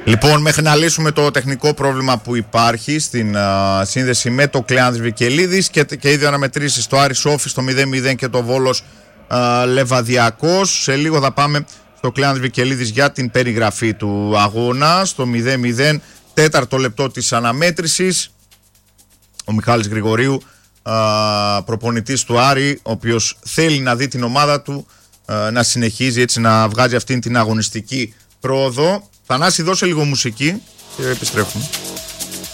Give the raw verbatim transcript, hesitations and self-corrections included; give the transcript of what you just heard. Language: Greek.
Λοιπόν, μέχρι να λύσουμε το τεχνικό πρόβλημα που υπάρχει στην α, σύνδεση με το Κλεάνδρης Βικελίδης και, και ήδη αναμετρήσεις στο Άρης Όφης το μηδέν μηδέν και το Βόλος α, Λεβαδιακός. Σε λίγο θα πάμε στο Κλεάνδρης Βικελίδης για την περιγραφή του αγώνα. Στο μηδέν μηδέν, τέταρτο λεπτό της αναμέτρησης, ο Μιχάλης Γρηγορίου, α, προπονητής του Άρη, ο οποίος θέλει να δει την ομάδα του α, να συνεχίζει έτσι, να βγάζει αυτήν την αγωνιστική πρόοδο. Θανάση, δώσε λίγο μουσική και επιστρέφουμε.